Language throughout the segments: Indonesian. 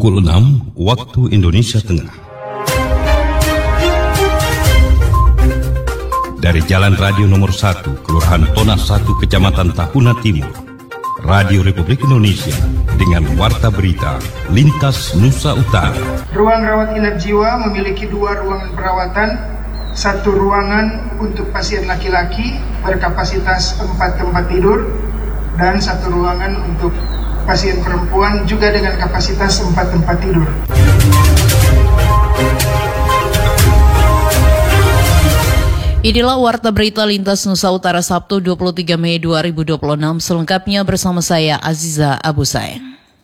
pukul 6 waktu Indonesia Tengah. Dari Jalan Radio Nomor 1, Kelurahan Tona 1, Kecamatan Tahuna Timur, Radio Republik Indonesia dengan warta berita Lintas Nusa Utara. Ruang rawat inap jiwa memiliki 2 ruangan perawatan, 1 ruangan untuk pasien laki-laki berkapasitas 4 tempat tidur, dan 1 ruangan untuk pasien perempuan juga dengan kapasitas 4 tempat tidur. Inilah warta berita Lintas Nusa Utara Sabtu 23 Mei 2026, selengkapnya bersama saya Aziza Abu Sayyaf.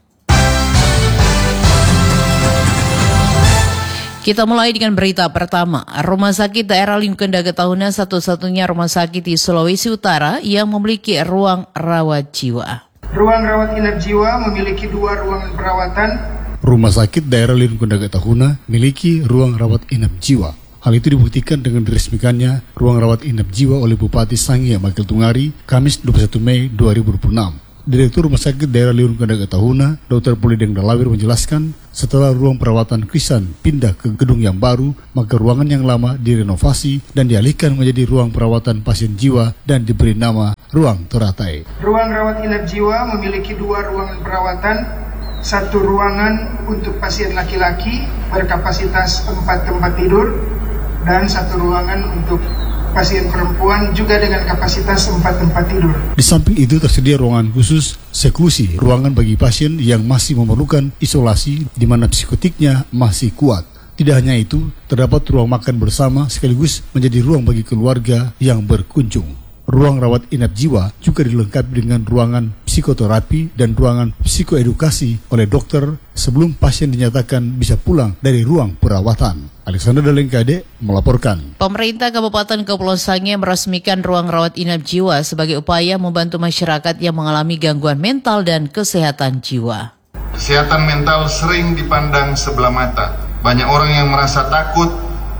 Kita mulai dengan berita pertama. Rumah Sakit Daerah Limkendaga Tahuna satu-satunya rumah sakit di Sulawesi Utara yang memiliki ruang rawat jiwa. Ruang rawat inap jiwa memiliki 2 ruangan perawatan. Rumah Sakit Daerah Limkendaga Tahuna memiliki ruang rawat inap jiwa. Hal itu dibuktikan dengan diresmikannya ruang rawat inap jiwa oleh Bupati Sangihe Michael Tungari, Kamis 21 Mei 2026. Direktur Rumah Sakit Daerah Limkendaga Tahuna, Dr. Polideng Dalawir menjelaskan, setelah ruang perawatan Krisan pindah ke gedung yang baru, maka ruangan yang lama direnovasi dan dialihkan menjadi ruang perawatan pasien jiwa dan diberi nama Ruang Teratai. Ruang rawat inap jiwa memiliki 2 ruangan perawatan, 1 ruangan untuk pasien laki-laki berkapasitas 4 tempat tidur, dan 1 ruangan untuk pasien perempuan juga dengan kapasitas 4 tempat tidur. Di samping itu tersedia ruangan khusus seklusi, ruangan bagi pasien yang masih memerlukan isolasi di mana psikotiknya masih kuat. Tidak hanya itu, terdapat ruang makan bersama sekaligus menjadi ruang bagi keluarga yang berkunjung. Ruang rawat inap jiwa juga dilengkapi dengan ruangan psikoterapi dan ruangan psikoedukasi oleh dokter sebelum pasien dinyatakan bisa pulang dari ruang perawatan. Alexander Dalengkade melaporkan. Pemerintah Kabupaten Kepulauan Sangihe meresmikan ruang rawat inap jiwa sebagai upaya membantu masyarakat yang mengalami gangguan mental dan kesehatan jiwa. Kesehatan mental sering dipandang sebelah mata. Banyak orang yang merasa takut,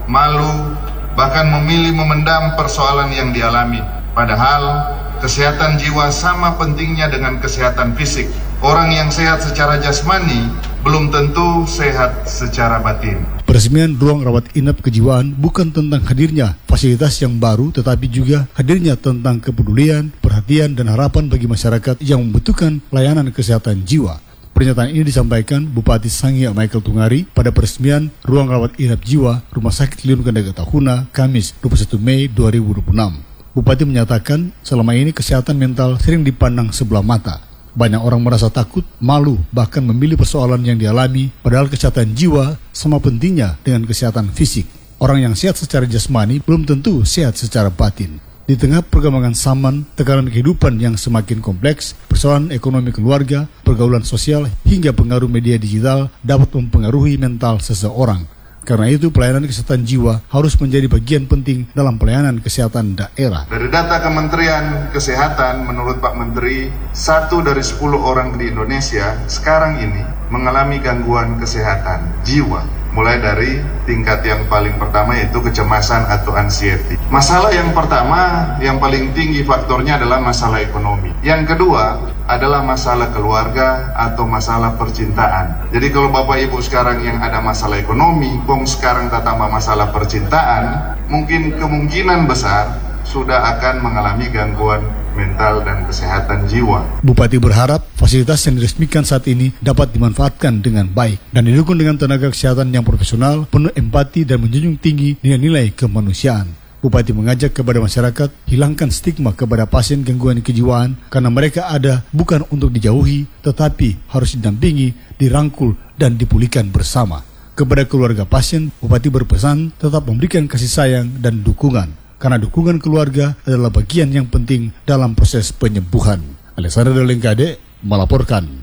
malu, bahkan memilih memendam persoalan yang dialami. Padahal kesehatan jiwa sama pentingnya dengan kesehatan fisik. Orang yang sehat secara jasmani belum tentu sehat secara batin. Peresmian ruang rawat inap kejiwaan bukan tentang hadirnya fasilitas yang baru, tetapi juga hadirnya tentang kepedulian, perhatian, dan harapan bagi masyarakat yang membutuhkan layanan kesehatan jiwa. Pernyataan ini disampaikan Bupati Sangihe Michael Tungari pada peresmian ruang rawat inap jiwa Rumah Sakit Limkendaga Tahuna, Kamis 21 Mei 2026. Bupati menyatakan selama ini kesehatan mental sering dipandang sebelah mata. Banyak orang merasa takut, malu, bahkan memilih persoalan yang dialami, padahal kesehatan jiwa sama pentingnya dengan kesehatan fisik. Orang yang sehat secara jasmani belum tentu sehat secara batin. Di tengah perkembangan zaman, tekanan kehidupan yang semakin kompleks, persoalan ekonomi keluarga, pergaulan sosial, hingga pengaruh media digital dapat mempengaruhi mental seseorang. Karena itu pelayanan kesehatan jiwa harus menjadi bagian penting dalam pelayanan kesehatan daerah. Dari data Kementerian Kesehatan, menurut Pak Menteri, 1 dari 10 orang di Indonesia sekarang ini mengalami gangguan kesehatan jiwa. Mulai dari tingkat yang paling pertama yaitu kecemasan atau anxiety. Masalah yang pertama, yang paling tinggi faktornya adalah masalah ekonomi. Yang kedua adalah masalah keluarga atau masalah percintaan. Jadi kalau Bapak Ibu sekarang yang ada masalah ekonomi, sekarang tambah masalah percintaan, mungkin kemungkinan besar sudah akan mengalami gangguan mental dan kesehatan jiwa. Bupati berharap fasilitas yang diresmikan saat ini dapat dimanfaatkan dengan baik dan didukung dengan tenaga kesehatan yang profesional, penuh empati dan menjunjung tinggi nilai-nilai kemanusiaan. Bupati mengajak kepada masyarakat hilangkan stigma kepada pasien gangguan kejiwaan karena mereka ada bukan untuk dijauhi tetapi harus didampingi, dirangkul dan dipulihkan bersama. Kepada keluarga pasien, Bupati berpesan tetap memberikan kasih sayang dan dukungan karena dukungan keluarga adalah bagian yang penting dalam proses penyembuhan. Alexander Dalengkade melaporkan.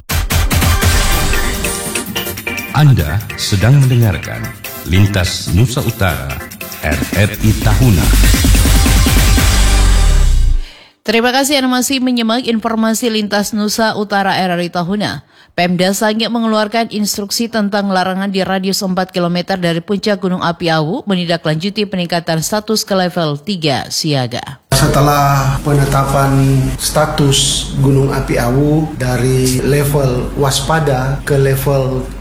Anda sedang mendengarkan Lintas Nusa Utara RRI Tahuna. Terima kasih Anda masih menyimak informasi Lintas Nusa Utara RRI Tahuna. Pemda Sangihe mengeluarkan instruksi tentang larangan di radius 4 km dari puncak Gunung Api Awu menindaklanjuti peningkatan status ke level 3 siaga. Setelah penetapan status Gunung Api Awu dari level waspada ke level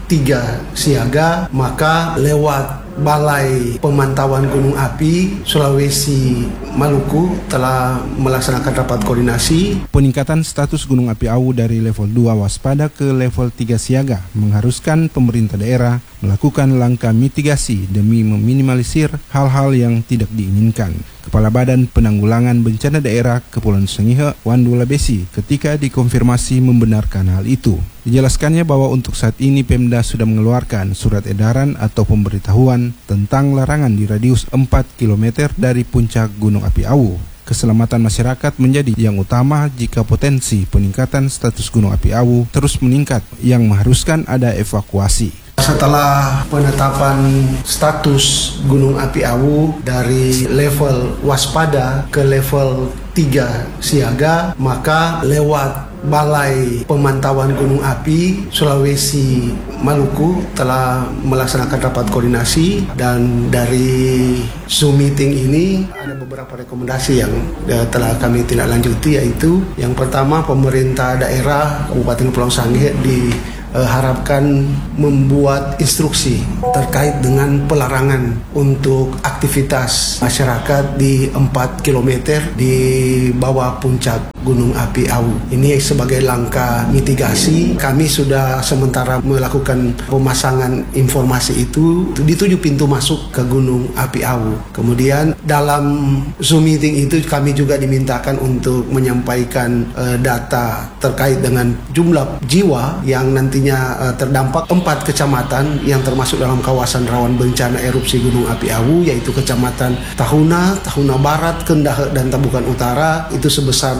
3 siaga, maka lewat Balai Pemantauan Gunung Api Sulawesi Maluku telah melaksanakan rapat koordinasi. Peningkatan status Gunung Api Awu dari level 2 waspada ke level 3 siaga mengharuskan pemerintah daerah melakukan langkah mitigasi demi meminimalisir hal-hal yang tidak diinginkan. Kepala Badan Penanggulangan Bencana Daerah Kepulauan Sangihe, Wandula Besi, ketika dikonfirmasi membenarkan hal itu. Dijelaskannya bahwa untuk saat ini Pemda sudah mengeluarkan surat edaran atau pemberitahuan tentang larangan di radius 4 km dari puncak Gunung Api Awu. Keselamatan masyarakat menjadi yang utama jika potensi peningkatan status Gunung Api Awu terus meningkat yang mengharuskan ada evakuasi. Setelah penetapan status Gunung Api Awu dari level waspada ke level 3 siaga, maka lewat Balai Pemantauan Gunung Api Sulawesi Maluku telah melaksanakan rapat koordinasi, dan dari Zoom meeting ini ada beberapa rekomendasi yang telah kami tindak lanjuti, yaitu yang pertama, pemerintah daerah Kabupaten Kepulauan Sangihe diharapkan membuat instruksi terkait dengan pelarangan untuk aktivitas masyarakat di 4 km di bawah puncak Gunung Api Awu. Ini sebagai langkah mitigasi. Kami sudah sementara melakukan pemasangan informasi itu di 7 pintu masuk ke Gunung Api Awu. Kemudian dalam Zoom meeting itu kami juga dimintakan untuk menyampaikan data terkait dengan jumlah jiwa yang nantinya terdampak 4 kecamatan yang termasuk dalam kawasan rawan bencana erupsi Gunung Api Awu, yaitu Kecamatan Tahuna, Tahuna Barat, Kendahe, dan Tabukan Utara, itu sebesar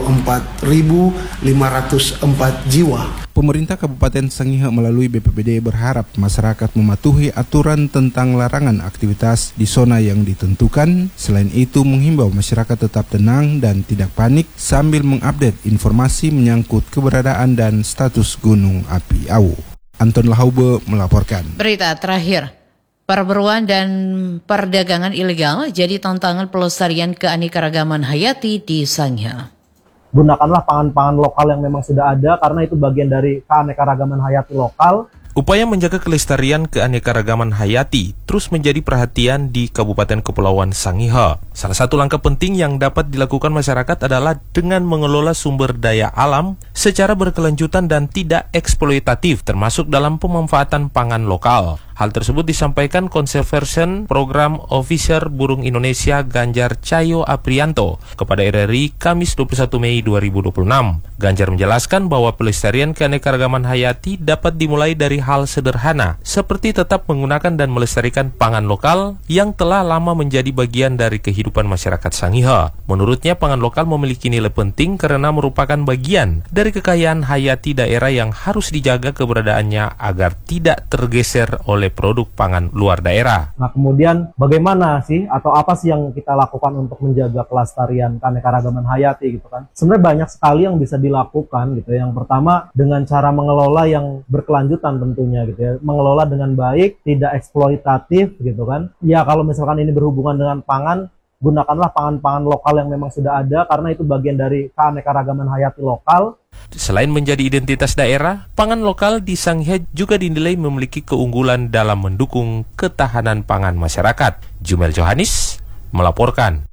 34.504 jiwa. Pemerintah Kabupaten Sangihe melalui BPBD berharap masyarakat mematuhi aturan tentang larangan aktivitas di zona yang ditentukan. Selain itu, menghimbau masyarakat tetap tenang dan tidak panik sambil mengupdate informasi menyangkut keberadaan dan status Gunung Api Awu. Anton Lahaube melaporkan. Berita terakhir. Perburuan dan perdagangan ilegal jadi tantangan pelestarian keanekaragaman hayati di Sangihe. Gunakanlah pangan-pangan lokal yang memang sudah ada, karena itu bagian dari keanekaragaman hayati lokal. Upaya menjaga kelestarian keanekaragaman hayati terus menjadi perhatian di Kabupaten Kepulauan Sangihe. Salah satu langkah penting yang dapat dilakukan masyarakat adalah dengan mengelola sumber daya alam secara berkelanjutan dan tidak eksploitatif, termasuk dalam pemanfaatan pangan lokal. Hal tersebut disampaikan Conservation Program Officer Burung Indonesia Ganjar Cahyo Aprianto kepada RRI Kamis 21 Mei 2026. Ganjar menjelaskan bahwa pelestarian keanekaragaman hayati dapat dimulai dari hal sederhana, seperti tetap menggunakan dan melestarikan pangan lokal yang telah lama menjadi bagian dari kehidupan masyarakat Sangihe. Menurutnya, pangan lokal memiliki nilai penting karena merupakan bagian dari kekayaan hayati daerah yang harus dijaga keberadaannya agar tidak tergeser oleh produk pangan luar daerah. Nah, kemudian bagaimana sih atau apa sih yang kita lakukan untuk menjaga kelestarian keanekaragaman hayati gitu kan? Sebenarnya banyak sekali yang bisa dilakukan gitu. Yang pertama, dengan cara mengelola yang berkelanjutan tentunya gitu ya. Mengelola dengan baik, tidak eksploitatif gitu kan. Ya, kalau misalkan ini berhubungan dengan pangan, gunakanlah pangan-pangan lokal yang memang sudah ada, karena itu bagian dari keanekaragaman hayati lokal. Selain menjadi identitas daerah, pangan lokal di Sangihe juga dinilai memiliki keunggulan dalam mendukung ketahanan pangan masyarakat. Jumel Johanis melaporkan.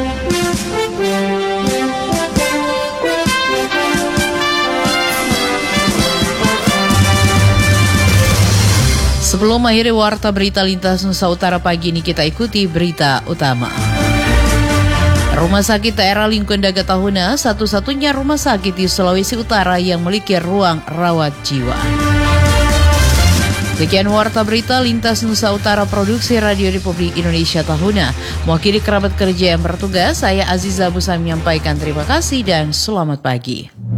Sebelum mengakhiri warta berita lintas Nusa Utara pagi ini, kita ikuti berita utama. Rumah Sakit daerah Lingkun Daga Tahuna, satu-satunya rumah sakit di Sulawesi Utara yang memiliki ruang rawat jiwa. Sekian warta berita lintas Nusa Utara produksi Radio Republik Indonesia Tahuna. Mewakili kerabat kerja yang bertugas, saya Aziza Busa menyampaikan terima kasih dan selamat pagi.